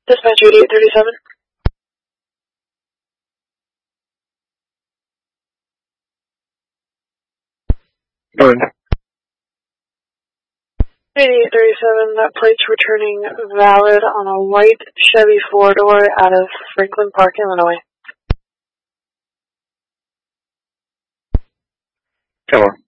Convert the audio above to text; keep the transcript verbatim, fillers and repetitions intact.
Dispatch eighty-eight thirty-seven. Good. eighty-eight thirty-seven, that plate's returning valid on a white Chevy four-door out of Franklin Park, Illinois. Come on.